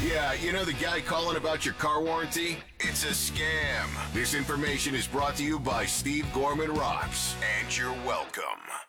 Yeah, you know the guy calling about your car warranty? It's a scam. This information is brought to you by Steve Gorman Rocks, and you're welcome.